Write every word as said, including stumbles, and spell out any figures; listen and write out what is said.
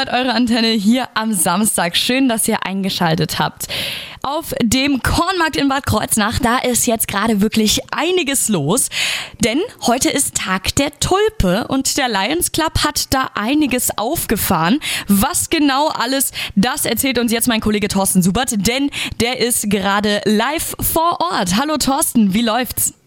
hört eure Antenne hier am Samstag. Schön, dass ihr eingeschaltet habt. Auf dem Kornmarkt in Bad Kreuznach, da ist jetzt gerade wirklich einiges los, denn heute ist Tag der Tulpe und der Lions Club hat da einiges aufgefahren. Was genau alles, das erzählt uns jetzt mein Kollege Thorsten Subert, denn der ist gerade live vor Ort. Hallo Thorsten, wie läuft's?